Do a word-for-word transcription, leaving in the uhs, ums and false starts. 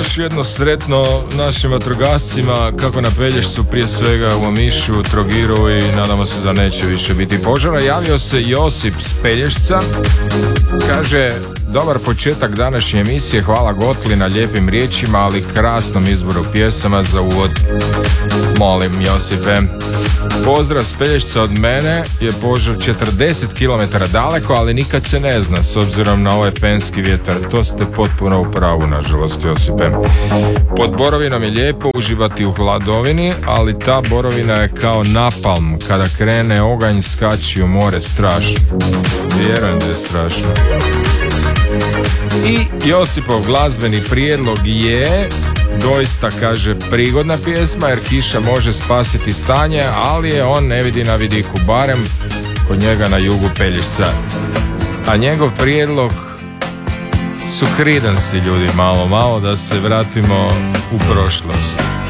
još jedno sretno našim vatrogascima, kako na Pelješcu, prije svega u Omišu, Trogiru, i nadamo se da neće više biti požara. Javio se Josip s Pelješca, kaže: dobar početak današnje emisije, hvala Gotli na lijepim riječima, ali krasnom izboru pjesama za uvod. Molim, Josipe. Pozdrav s Pelješca od mene, je požar četrdeset kilometara daleko, ali nikad se ne zna s obzirom na ovaj penski vjetar. To ste potpuno u pravu, nažalost, Josipe. Pod borovinom je lijepo uživati u hladovini, ali ta borovina je kao napalm, kada krene oganj skači u more, strašno. Vjerujem da je strašno. I Josipov glazbeni prijedlog je, doista, kaže, prigodna pjesma, jer kiša može spasiti stanje, ali je on ne vidi na vidiku, barem kod njega na jugu Pelješca. A njegov prijedlog su Creedence, ljudi, malo, malo da se vratimo u prošlost.